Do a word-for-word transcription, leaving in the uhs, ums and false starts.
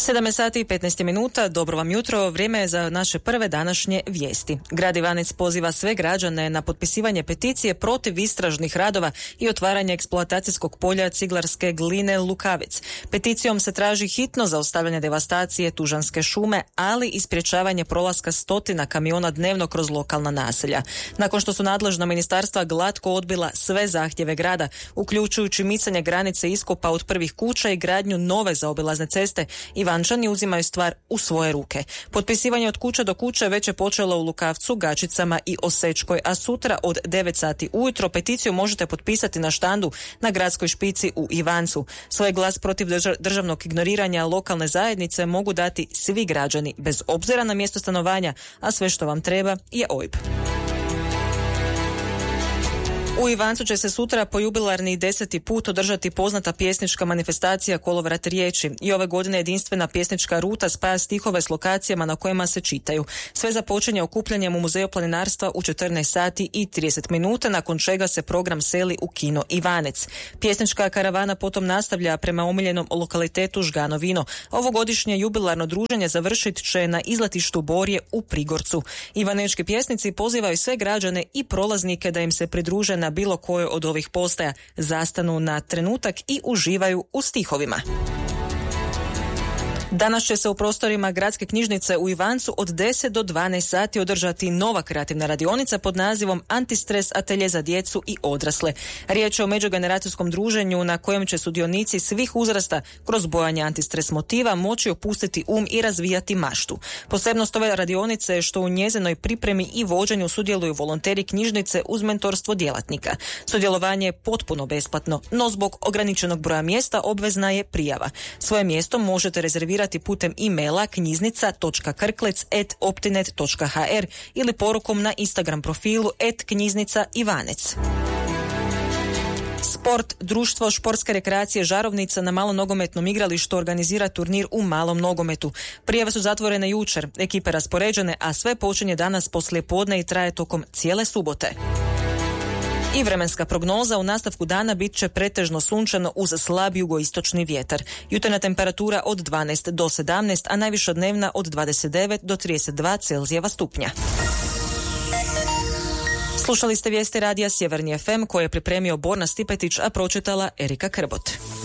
sedam sati i petnaest minuta, dobro vam jutro, vrijeme je za naše prve današnje vijesti. Grad Ivanec poziva sve građane na potpisivanje peticije protiv istražnih radova i otvaranje eksploatacijskog polja ciglarske gline Lukavec. Peticijom se traži hitno zaustavljanje devastacije Tužanske šume, ali i sprječavanje prolaska stotina kamiona dnevno kroz lokalna naselja. Nakon što su nadležna ministarstva glatko odbila sve zahtjeve grada, uključujući micanje granice iskopa od prvih kuća i gradnju nove zaobilazne ceste, Ivančani uzimaju stvar u svoje ruke. Potpisivanje od kuće do kuće već je počelo u Lukavcu, Gačicama i Osečkoj, a sutra od devet sati ujutro peticiju možete potpisati na štandu na gradskoj špici u Ivancu. Svoj glas protiv državnog ignoriranja lokalne zajednice mogu dati svi građani bez obzira na mjesto stanovanja, a sve što vam treba je O I B. U Ivancu će se sutra po jubilarni deseti put održati poznata pjesnička manifestacija Kolovrat riječi. I ove godine jedinstvena pjesnička ruta spaja stihove s lokacijama na kojima se čitaju. Sve započinje okupljanjem u Muzeju planinarstva u četrnaest sati i trideset minuta, nakon čega se program seli u kino Ivanec. Pjesnička karavana potom nastavlja prema omiljenom lokalitetu Žgano Vino. Ovogodišnje jubilarno druženje završit će na izletištu Borje u Prigorcu. Ivanečki pjesnici pozivaju sve građane i prolaznike da im se pridruže na bilo koje od ovih postaja, zastanu na trenutak i uživaju u stihovima. Danas će se u prostorima Gradske knjižnice u Ivancu od deset do dvanaest sati održati nova kreativna radionica pod nazivom Antistres atelje za djecu i odrasle. Riječ je o međugeneracijskom druženju na kojem će sudionici svih uzrasta kroz bojanje antistres motiva moći opustiti um i razvijati maštu. Posebnost ove radionice je što u njezinoj pripremi i vođenju sudjeluju volonteri knjižnice uz mentorstvo djelatnika. Sudjelovanje je potpuno besplatno, no zbog ograničenog broja mjesta obvezna je prijava. Svoje mjesto možete rezervirati putem e-maila knjiznica točka krklec at optinet točka h r ili porukom na Instagram profilu at knjiznica Ivanec. Sport, društvo športske rekreacije Žarovnica na malom nogometnom igralištu organizira turnir u malom nogometu. Prijave su zatvorene jučer, ekipe raspoređene, a sve počinje danas poslijepodne i traje tokom cijele subote. I vremenska prognoza: u nastavku dana bit će pretežno sunčano uz slab jugoistočni vjetar. Jutarnja temperatura od dvanaest do sedamnaest, a najviša dnevna od dvadeset devet do trideset dva Celzijeva stupnja. Slušali ste vijesti radija Sjeverni F M koje je pripremio Borna Stipetić, a pročitala Erika Krbot.